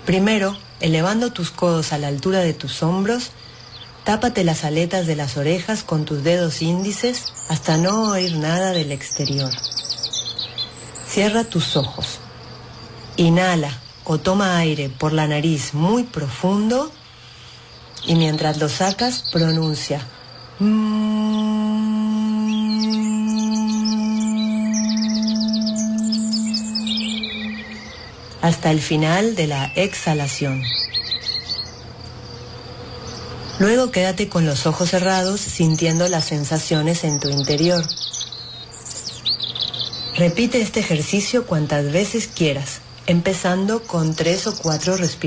Primero, elevando tus codos a la altura de tus hombros, tápate las aletas de las orejas con tus dedos índices hasta no oír nada del exterior. Cierra tus ojos. Inhala o toma aire por la nariz muy profundo y mientras lo sacas pronuncia hasta el final de la exhalación. Luego quédate con los ojos cerrados sintiendo las sensaciones en tu interior. Repite este ejercicio cuantas veces quieras, empezando con 3 o 4 respiraciones.